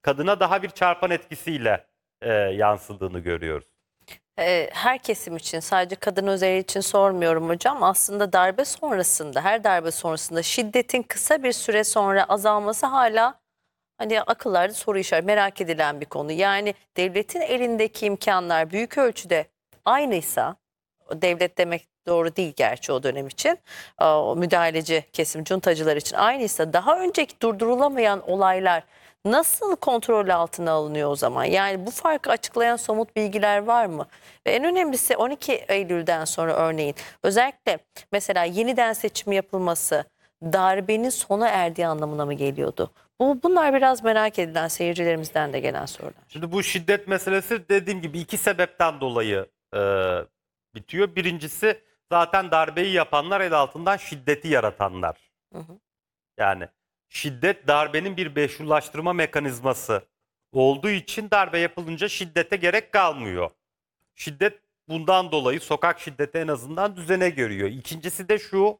kadına daha bir çarpan etkisiyle yansıdığını görüyoruz. Her kesim için, sadece kadın özeli için sormuyorum hocam. Aslında darbe sonrasında, her darbe sonrasında şiddetin kısa bir süre sonra azalması hala hani akıllarda soru işareti, merak edilen bir konu. Yani devletin elindeki imkanlar büyük ölçüde aynıysa, devlet demek doğru değil gerçi o dönem için, o müdahaleci kesim, cuntacılar için aynıysa, daha önceki durdurulamayan olaylar nasıl kontrol altına alınıyor o zaman? Yani bu farkı açıklayan somut bilgiler var mı? Ve en önemlisi 12 Eylül'den sonra örneğin özellikle mesela yeniden seçim yapılması darbenin sona erdiği anlamına mı geliyordu? Bunlar biraz merak edilen, seyircilerimizden de gelen sorular. Şimdi bu şiddet meselesi dediğim gibi iki sebepten dolayı bitiyor. Birincisi, zaten darbeyi yapanlar, el altından şiddeti yaratanlar. Hı hı. Yani şiddet darbenin bir meşrulaştırma mekanizması olduğu için darbe yapılınca şiddete gerek kalmıyor. Şiddet bundan dolayı, sokak şiddeti en azından düzene görüyor. İkincisi de şu,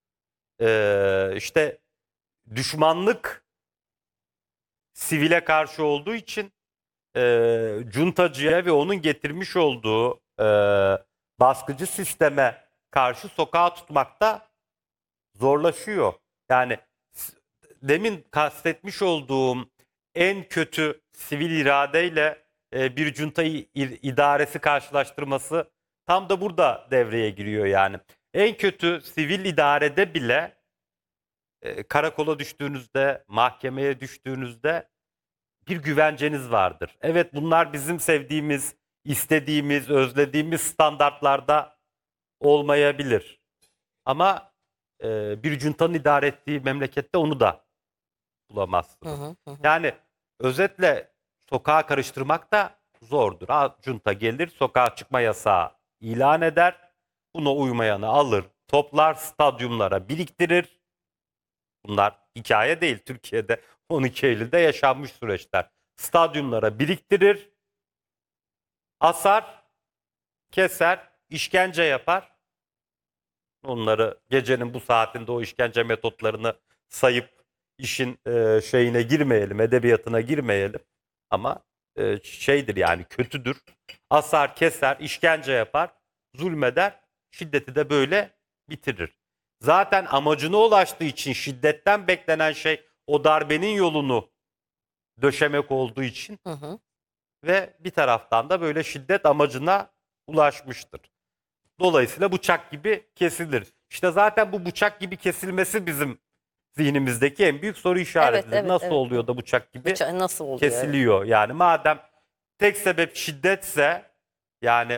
işte düşmanlık sivile karşı olduğu için cuntacıya ve onun getirmiş olduğu baskıcı sisteme karşı sokağa tutmakta zorlaşıyor. Yani demin kastetmiş olduğum en kötü sivil iradeyle bir junta idaresi karşılaştırması tam da burada devreye giriyor yani. En kötü sivil idarede bile karakola düştüğünüzde, mahkemeye düştüğünüzde bir güvenceniz vardır. Evet, bunlar bizim sevdiğimiz, istediğimiz, özlediğimiz standartlarda olmayabilir. Ama bir cuntanın idare ettiği memlekette onu da bulamazsınız. Yani özetle sokağa karıştırmak da zordur. Junta gelir, sokağa çıkma yasağı ilan eder. Buna uymayanı alır, toplar, stadyumlara biriktirir. Bunlar hikaye değil. Türkiye'de 12 Eylül'de yaşanmış süreçler. Stadyumlara biriktirir, asar, keser, işkence yapar. Onları gecenin bu saatinde o işkence metotlarını sayıp işin şeyine girmeyelim, edebiyatına girmeyelim. Ama şeydir yani, kötüdür. Asar, keser, işkence yapar, zulmeder, şiddeti de böyle bitirir. Zaten amacına ulaştığı için şiddetten beklenen şey o darbenin yolunu döşemek olduğu için ve bir taraftan da böyle şiddet amacına ulaşmıştır. Dolayısıyla bıçak gibi kesilir. İşte zaten bu bıçak gibi kesilmesi bizim zihnimizdeki en büyük soru işaretidir. Evet, Nasıl evet. oluyor da bıçak gibi Nasıl oluyor? kesiliyor? Yani madem tek sebep şiddetse, yani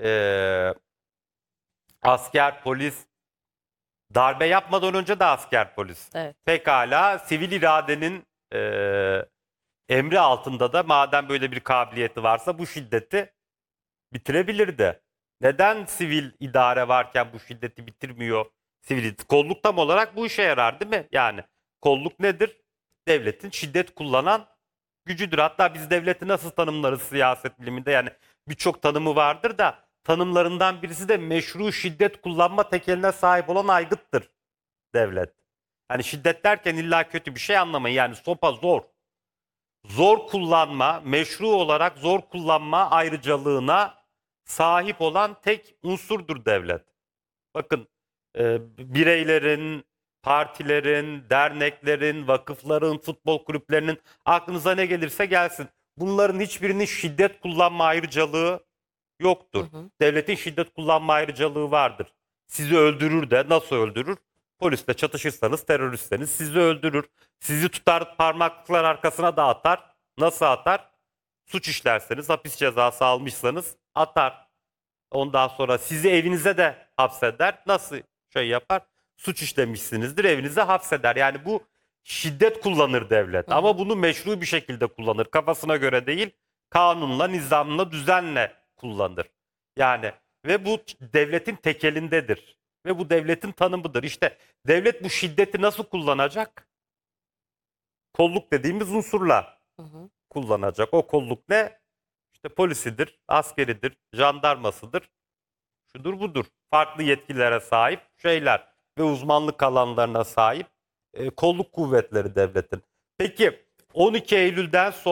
asker, polis, darbe yapmadan önce de asker, polis Evet. pekala sivil iradenin emri altında da, madem böyle bir kabiliyeti varsa, bu şiddeti bitirebilirdi. Neden sivil idare varken bu şiddeti bitirmiyor? Kolluk tam olarak bu işe yarar değil mi? Yani kolluk nedir? Devletin şiddet kullanan gücüdür. Hatta biz devleti nasıl tanımlarız siyaset biliminde? Yani birçok tanımı vardır da tanımlarından birisi de meşru şiddet kullanma tekeline sahip olan aygıttır devlet. Yani şiddet derken illa kötü bir şey anlamayın. Yani sopa zor. Zor kullanma, meşru olarak zor kullanma ayrıcalığına sahip olan tek unsurdur devlet. Bakın, bireylerin, partilerin, derneklerin, vakıfların, futbol kulüplerinin, aklınıza ne gelirse gelsin, bunların hiçbirinin şiddet kullanma ayrıcalığı yoktur. Devletin şiddet kullanma ayrıcalığı vardır. Sizi öldürür de, nasıl öldürür? Polisle çatışırsanız, teröristseniz sizi öldürür. Sizi tutar, parmaklıklar arkasına da atar. Nasıl atar? Suç işlerseniz, hapis cezası almışsanız atar. Ondan sonra sizi evinize de hapseder. Nasıl şey yapar? Suç işlemişsinizdir, evinize hapseder. Yani bu şiddet kullanır devlet. Ama bunu meşru bir şekilde kullanır. Kafasına göre değil, kanunla, nizamla, düzenle kullanır. Yani ve bu devletin tekelindedir. Ve bu devletin tanımıdır. İşte devlet bu şiddeti nasıl kullanacak? Kolluk dediğimiz unsurla kullanacak. O kolluk ne? İşte polisidir, askeridir, jandarmasıdır, şudur budur. Farklı yetkilere sahip şeyler ve uzmanlık alanlarına sahip kolluk kuvvetleri devletin. Peki 12 Eylül'den sonra